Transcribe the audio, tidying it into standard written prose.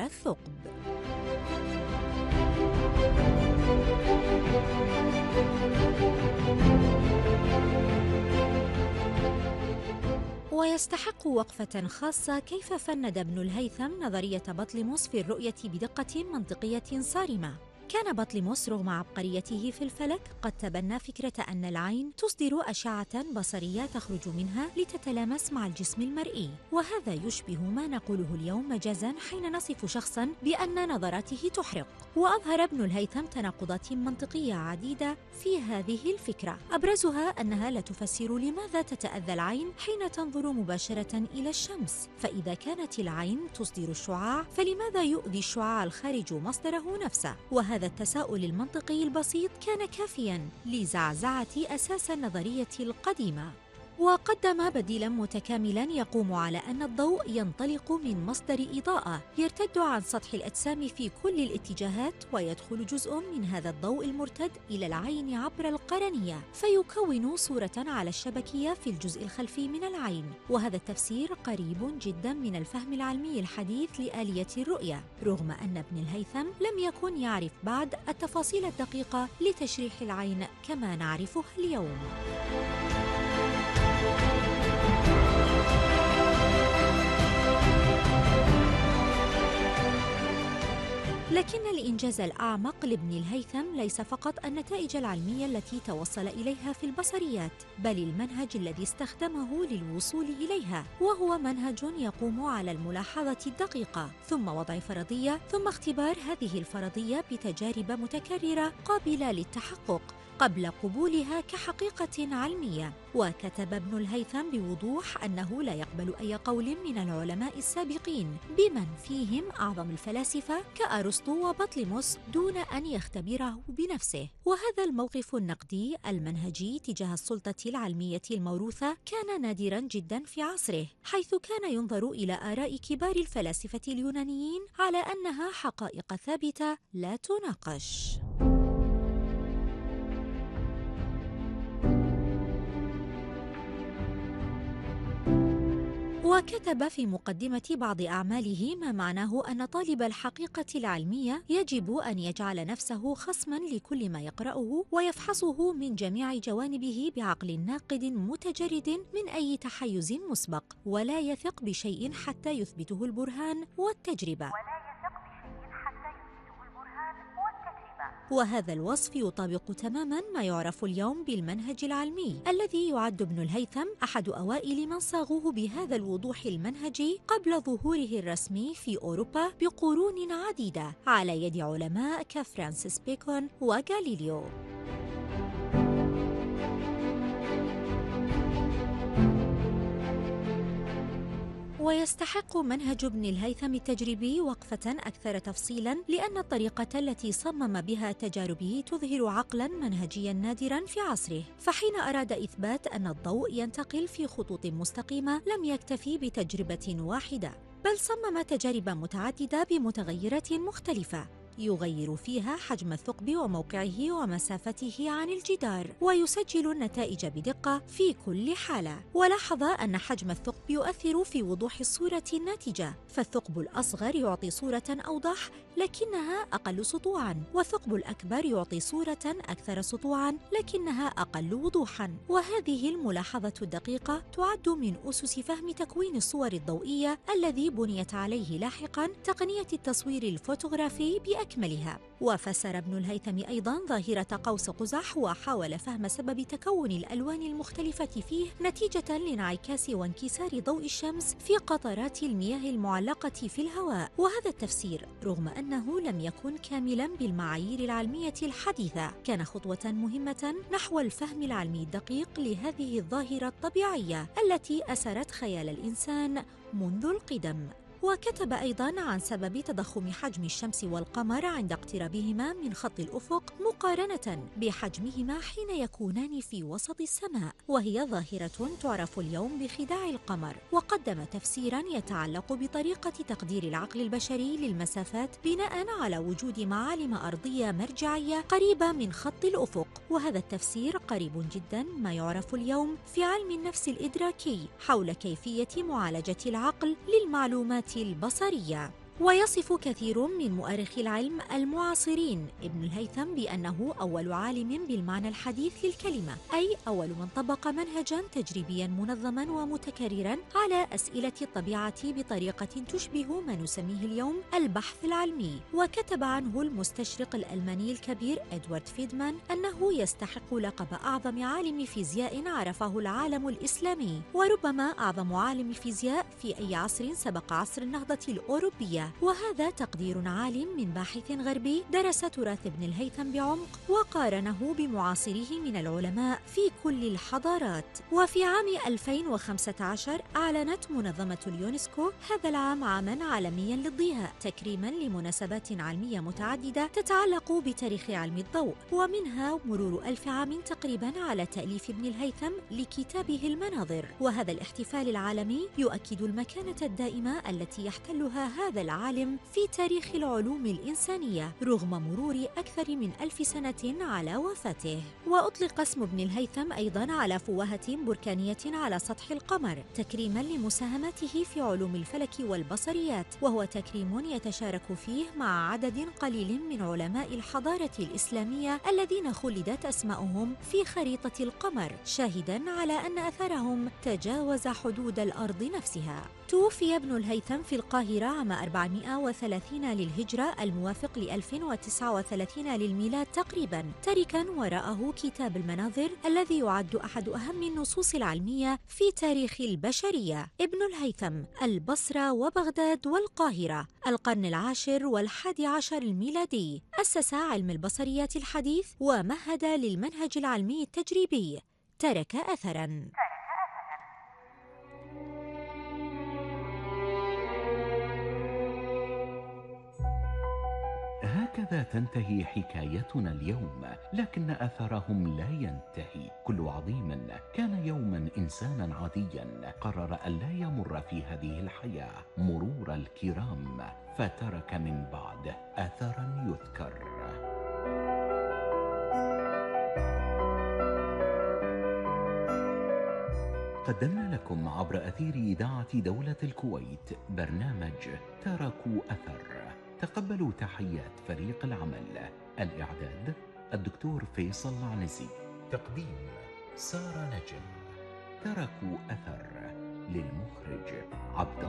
الثقب. ويستحق وقفة خاصة كيف فند ابن الهيثم نظرية بطليموس في الرؤية بدقة منطقية صارمة. كان بطليموس رغم عبقريته في الفلك قد تبنى فكرة أن العين تصدر أشعة بصرية تخرج منها لتتلامس مع الجسم المرئي، وهذا يشبه ما نقوله اليوم مجازاً حين نصف شخصاً بأن نظراته تحرق. وأظهر ابن الهيثم تناقضات منطقية عديدة في هذه الفكرة، أبرزها أنها لا تفسر لماذا تتأذى العين حين تنظر مباشرة إلى الشمس، فإذا كانت العين تصدر الشعاع فلماذا يؤذي الشعاع الخارج مصدره نفسه؟ وهذا التساؤل المنطقي البسيط كان كافياً لزعزعة أساس النظرية القديمة. وقدم بديلاً متكاملاً يقوم على أن الضوء ينطلق من مصدر إضاءة يرتد عن سطح الأجسام في كل الاتجاهات، ويدخل جزء من هذا الضوء المرتد إلى العين عبر القرنية فيكون صورة على الشبكية في الجزء الخلفي من العين. وهذا التفسير قريب جداً من الفهم العلمي الحديث لآلية الرؤية، رغم أن ابن الهيثم لم يكن يعرف بعد التفاصيل الدقيقة لتشريح العين كما نعرفها اليوم. لكن الإنجاز الأعمق لابن الهيثم ليس فقط النتائج العلمية التي توصل إليها في البصريات، بل المنهج الذي استخدمه للوصول إليها، وهو منهج يقوم على الملاحظة الدقيقة ثم وضع فرضية ثم اختبار هذه الفرضية بتجارب متكررة قابلة للتحقق قبل قبولها كحقيقة علمية. وكتب ابن الهيثم بوضوح أنه لا يقبل أي قول من العلماء السابقين بمن فيهم أعظم الفلاسفة كأرسطو وبطليموس دون أن يختبره بنفسه. وهذا الموقف النقدي المنهجي تجاه السلطة العلمية الموروثة كان نادراً جداً في عصره، حيث كان ينظر إلى آراء كبار الفلاسفة اليونانيين على أنها حقائق ثابتة لا تناقش. وكتب في مقدمة بعض أعماله ما معناه أن طالب الحقيقة العلمية يجب أن يجعل نفسه خصماً لكل ما يقرأه ويفحصه من جميع جوانبه بعقل ناقد متجرد من أي تحيز مسبق، ولا يثق بشيء حتى يثبته البرهان والتجربة. وهذا الوصف يطابق تماماً ما يعرف اليوم بالمنهج العلمي، الذي يعد ابن الهيثم أحد أوائل من صاغوه بهذا الوضوح المنهجي قبل ظهوره الرسمي في أوروبا بقرون عديدة على يد علماء كفرانسيس بيكون وغاليليو. ويستحق منهج ابن الهيثم التجريبي وقفة أكثر تفصيلاً، لأن الطريقة التي صمم بها تجاربه تظهر عقلاً منهجياً نادراً في عصره. فحين أراد إثبات أن الضوء ينتقل في خطوط مستقيمة لم يكتفي بتجربة واحدة، بل صمم تجارب متعددة بمتغيرات مختلفة يغير فيها حجم الثقب وموقعه ومسافته عن الجدار، ويسجل النتائج بدقة في كل حالة. ولاحظ أن حجم الثقب يؤثر في وضوح الصورة الناتجة، فالثقب الأصغر يعطي صورة أوضح لكنها أقل سطوعاً، والثقب الأكبر يعطي صورة أكثر سطوعاً لكنها أقل وضوحاً. وهذه الملاحظة الدقيقة تعد من أسس فهم تكوين الصور الضوئية الذي بنيت عليه لاحقاً تقنية التصوير الفوتوغرافي بأكملها. وفسر ابن الهيثم أيضاً ظاهرة قوس قزح، وحاول فهم سبب تكون الألوان المختلفة فيه نتيجة لانعكاس وانكسار ضوء الشمس في قطرات المياه المعلقة في الهواء. وهذا التفسير رغم أنه لم يكن كاملاً بالمعايير العلمية الحديثة كان خطوة مهمة نحو الفهم العلمي الدقيق لهذه الظاهرة الطبيعية التي أسرت خيال الإنسان منذ القدم. وكتب أيضاً عن سبب تضخم حجم الشمس والقمر عند اقترابهما من خط الأفق مقارنة بحجمهما حين يكونان في وسط السماء، وهي ظاهرة تعرف اليوم بخداع القمر. وقدم تفسيراً يتعلق بطريقة تقدير العقل البشري للمسافات بناء على وجود معالم أرضية مرجعية قريبة من خط الأفق. وهذا التفسير قريب جداً ما يعرف اليوم في علم النفس الإدراكي حول كيفية معالجة العقل للمعلومات البصرية. ويصف كثير من مؤرخي العلم المعاصرين ابن الهيثم بأنه أول عالم بالمعنى الحديث للكلمة، أي أول من طبق منهجا تجريبيا منظما ومتكررا على أسئلة الطبيعة بطريقة تشبه ما نسميه اليوم البحث العلمي. وكتب عنه المستشرق الألماني الكبير إدوارد فيدمان أنه يستحق لقب أعظم عالم فيزياء عرفه العالم الإسلامي، وربما أعظم عالم فيزياء في أي عصر سبق عصر النهضة الأوروبية. وهذا تقدير عال من باحث غربي درس تراث ابن الهيثم بعمق وقارنه بمعاصريه من العلماء في كل الحضارات. وفي عام 2015 أعلنت منظمة اليونسكو هذا العام عاماً عالمياً للضياء، تكريماً لمناسبات علمية متعددة تتعلق بتاريخ علم الضوء، ومنها مرور 1000 عام تقريباً على تأليف ابن الهيثم لكتابه المناظر. وهذا الاحتفال العالمي يؤكد المكانة الدائمة التي يحتلها هذا العالم في تاريخ العلوم الإنسانية رغم مرور أكثر من 1000 سنة على وفاته. وأطلق اسم ابن الهيثم أيضاً على فوهة بركانية على سطح القمر تكريماً لمساهمته في علوم الفلك والبصريات، وهو تكريم يتشارك فيه مع عدد قليل من علماء الحضارة الإسلامية الذين خلدت أسماؤهم في خريطة القمر، شاهداً على أن أثرهم تجاوز حدود الأرض نفسها. توفي ابن الهيثم في القاهرة عام 430 للهجرة الموافق ل 2039 للميلاد تقريباً، تاركاً وراءه كتاب المناظر الذي يعد أحد أهم النصوص العلمية في تاريخ البشرية. ابن الهيثم البصرة وبغداد والقاهرة، القرن العاشر والحادي عشر الميلادي، أسس علم البصريات الحديث ومهد للمنهج العلمي التجريبي، ترك أثراً. هكذا تنتهي حكايتنا اليوم، لكن أثرهم لا ينتهي. كل عظيم كان يوما إنسانا عاديا قرر أن لا يمر في هذه الحياة مرور الكرام، فترك من بعده أثرا يذكر. قدمنا لكم عبر أثير إذاعة دولة الكويت برنامج تركوا أثر. تقبلوا تحيات فريق العمل. الإعداد الدكتور فيصل العنزي، تقديم سارة نجم. تركوا أثر للمخرج عبد